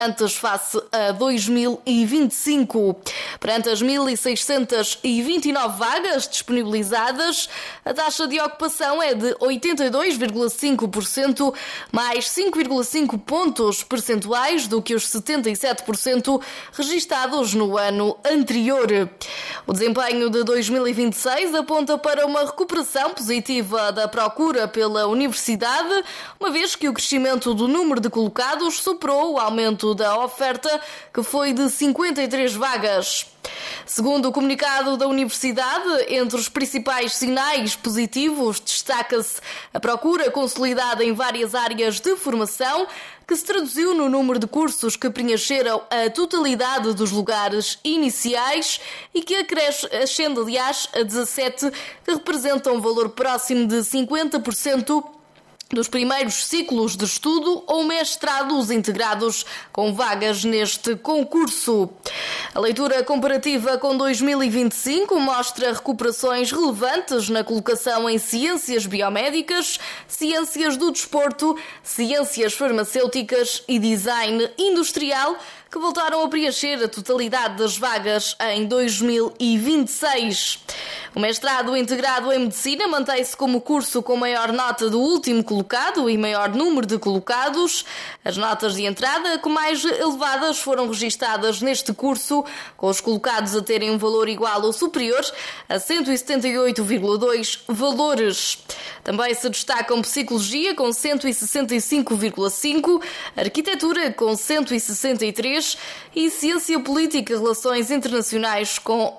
face a 2025. Perante as 1.629 vagas disponibilizadas, a taxa de ocupação é de 82,5%, mais 5,5 pontos percentuais do que os 77% registados no ano anterior. O desempenho de 2026 aponta para uma recuperação positiva da procura pela universidade, uma vez que o crescimento do número de colocados superou o aumento da oferta, que foi de 53 vagas. Segundo o comunicado da Universidade, entre os principais sinais positivos destaca-se a procura consolidada em várias áreas de formação, que se traduziu no número de cursos que preencheram a totalidade dos lugares iniciais e que ascende, aliás, a 17, que representam um valor próximo de 50% dos primeiros ciclos de estudo ou mestrados integrados com vagas neste concurso. A leitura comparativa com 2025 mostra recuperações relevantes na colocação em ciências biomédicas, ciências do desporto, ciências farmacêuticas e design industrial, que voltaram a preencher a totalidade das vagas em 2026. O mestrado integrado em Medicina mantém-se como curso com maior nota do último colocado e maior número de colocados. As notas de entrada com mais elevadas foram registadas neste curso, com os colocados a terem um valor igual ou superior a 178,2 valores. Também se destacam Psicologia com 165,5, Arquitetura com 163 e Ciência Política e Relações Internacionais com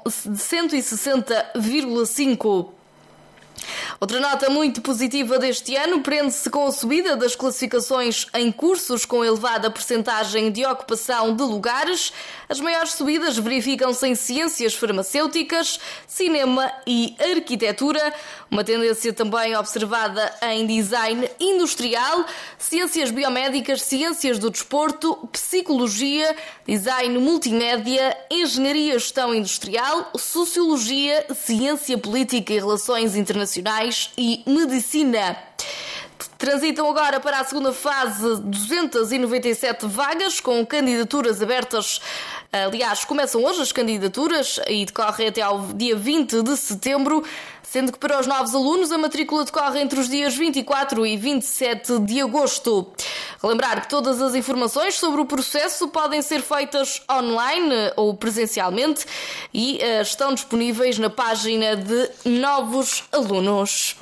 160,5. Outra nota muito positiva deste ano prende-se com a subida das classificações em cursos com elevada percentagem de ocupação de lugares. As maiores subidas verificam-se em ciências farmacêuticas, cinema e arquitetura, uma tendência também observada em design industrial, ciências biomédicas, ciências do desporto, psicologia, design multimédia, engenharia e gestão industrial, sociologia, ciência política e relações internacionais e medicina. Transitam agora para a segunda fase 297 vagas com candidaturas abertas. Aliás, começam hoje as candidaturas e decorrem até ao dia 20 de setembro, sendo que para os novos alunos a matrícula decorre entre os dias 24 e 27 de agosto. Relembrar que todas as informações sobre o processo podem ser feitas online ou presencialmente e estão disponíveis na página de novos alunos.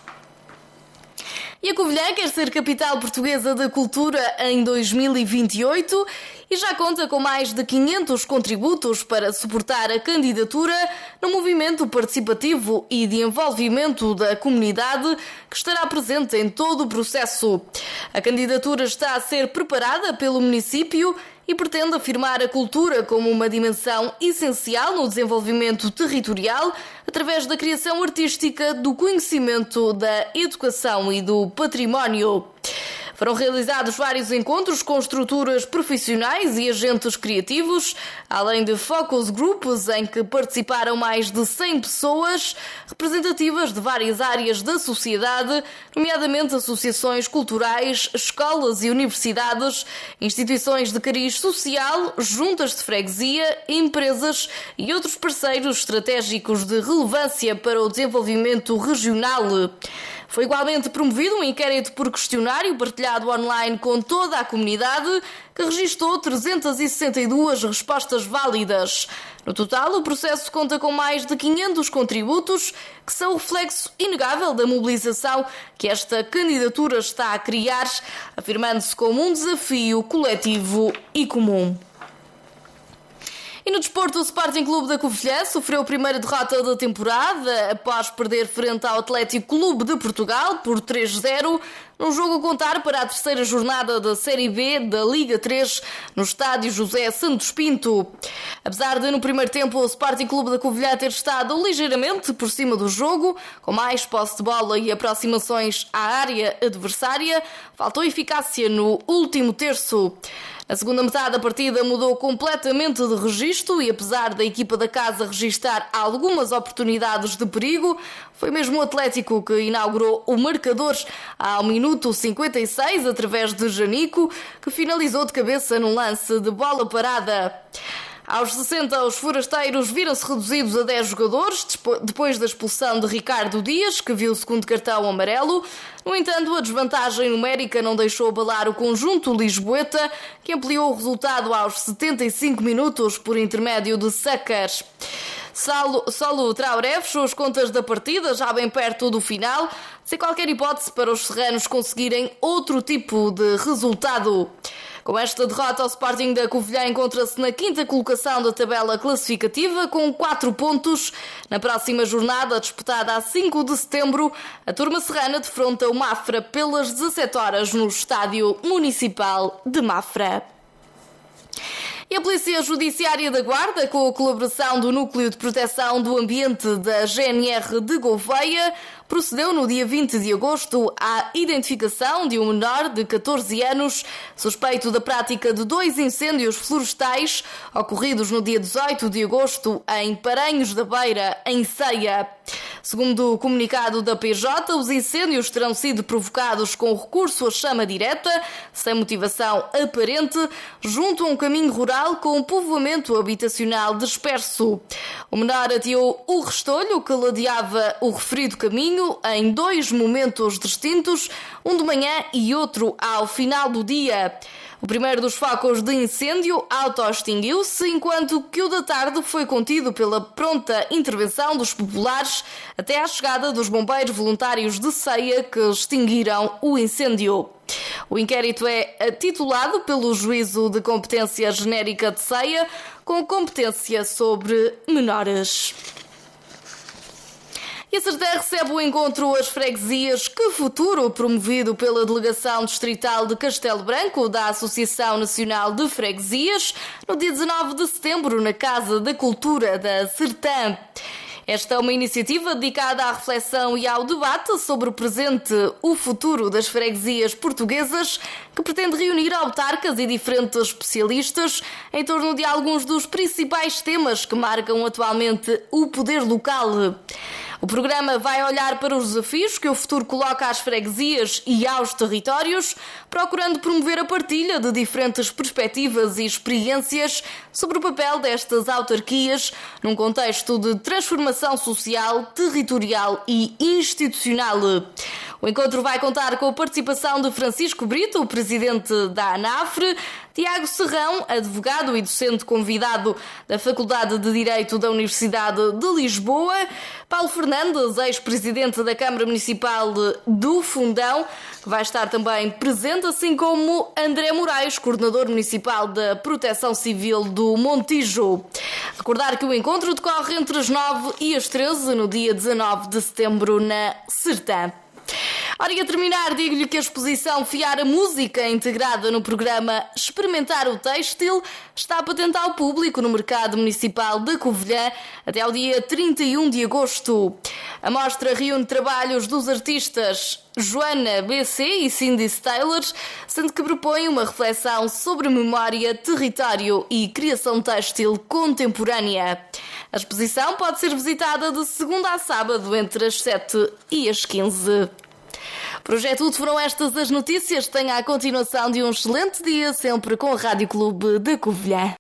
E a Covilhã quer ser capital portuguesa da cultura em 2028 e já conta com mais de 500 contributos para suportar a candidatura no movimento participativo e de envolvimento da comunidade que estará presente em todo o processo. A candidatura está a ser preparada pelo município e pretende afirmar a cultura como uma dimensão essencial no desenvolvimento territorial através da criação artística, do conhecimento, da educação e do património. Foram realizados vários encontros com estruturas profissionais e agentes criativos, além de focus groups em que participaram mais de 100 pessoas, representativas de várias áreas da sociedade, nomeadamente associações culturais, escolas e universidades, instituições de cariz social, juntas de freguesia, empresas e outros parceiros estratégicos de relevância para o desenvolvimento regional. Foi igualmente promovido um inquérito por questionário partilhado online com toda a comunidade, que registou 362 respostas válidas. No total, o processo conta com mais de 500 contributos, que são o reflexo inegável da mobilização que esta candidatura está a criar, afirmando-se como um desafio coletivo e comum. E no desporto, o Sporting Clube da Covilhã sofreu a primeira derrota da temporada após perder frente ao Atlético Clube de Portugal por 3-0, num jogo a contar para a terceira jornada da Série B da Liga 3 no estádio José Santos Pinto. Apesar de no primeiro tempo o Sporting Clube da Covilhã ter estado ligeiramente por cima do jogo, com mais posse de bola e aproximações à área adversária, faltou eficácia no último terço. A segunda metade da partida mudou completamente de registro e, apesar da equipa da casa registrar algumas oportunidades de perigo, foi mesmo o Atlético que inaugurou o marcador ao minuto minuto 56 através de Janico, que finalizou de cabeça num lance de bola parada. Aos 60, os forasteiros viram-se reduzidos a 10 jogadores, depois da expulsão de Ricardo Dias, que viu o segundo cartão amarelo. No entanto, a desvantagem numérica não deixou abalar o conjunto lisboeta, que ampliou o resultado aos 75 minutos por intermédio de Sácar. Solo Traoré fechou as contas da partida, já bem perto do final, sem qualquer hipótese para os serranos conseguirem outro tipo de resultado. Com esta derrota, o Sporting da Covilhã encontra-se na quinta colocação da tabela classificativa com 4 pontos. Na próxima jornada, disputada a 5 de setembro, a turma serrana defronta o Mafra pelas 17 horas no Estádio Municipal de Mafra. E a Polícia Judiciária da Guarda, com a colaboração do Núcleo de Proteção do Ambiente da GNR de Gouveia, procedeu no dia 20 de agosto à identificação de um menor de 14 anos suspeito da prática de 2 incêndios florestais ocorridos no dia 18 de agosto em Paranhos da Beira, em Ceia. Segundo o comunicado da PJ, os incêndios terão sido provocados com recurso à chama direta, sem motivação aparente, junto a um caminho rural com um povoamento habitacional disperso. O menor ateou o restolho que ladeava o referido caminho em 2 momentos distintos, um de manhã e outro ao final do dia. O primeiro dos focos de incêndio auto-extinguiu-se, enquanto que o da tarde foi contido pela pronta intervenção dos populares até à chegada dos bombeiros voluntários de Ceia, que extinguiram o incêndio. O inquérito é titulado pelo Juízo de Competência Genérica de Ceia, com competência sobre menores. E a Sertã recebe o encontro As Freguesias Que Futuro, promovido pela Delegação Distrital de Castelo Branco da Associação Nacional de Freguesias, no dia 19 de setembro, na Casa da Cultura da Sertã. Esta é uma iniciativa dedicada à reflexão e ao debate sobre o presente e o futuro das freguesias portuguesas, que pretende reunir autarcas e diferentes especialistas em torno de alguns dos principais temas que marcam atualmente o poder local. O programa vai olhar para os desafios que o futuro coloca às freguesias e aos territórios, procurando promover a partilha de diferentes perspectivas e experiências sobre o papel destas autarquias num contexto de transformação social, territorial e institucional. O encontro vai contar com a participação de Francisco Brito, o presidente da ANAFRE, Tiago Serrão, advogado e docente convidado da Faculdade de Direito da Universidade de Lisboa, Paulo Fernandes, ex-presidente da Câmara Municipal do Fundão, que vai estar também presente, assim como André Moraes, coordenador municipal da Proteção Civil do Montijo. Recordar que o encontro decorre entre as 9 e as 13, no dia 19 de setembro, na Sertã. Ora, e a terminar, digo-lhe que a exposição Fiar a Música, integrada no programa Experimentar o Têxtil, está patente ao público no Mercado Municipal de Covilhã até ao dia 31 de agosto. A mostra reúne trabalhos dos artistas Joana BC e Cindy Stylers, sendo que propõe uma reflexão sobre memória, território e criação têxtil contemporânea. A exposição pode ser visitada de segunda a sábado entre as 7 e as 15. Por hoje é tudo, foram estas as notícias. Tenha a continuação de um excelente dia, sempre com a Rádio Clube de Covilhã.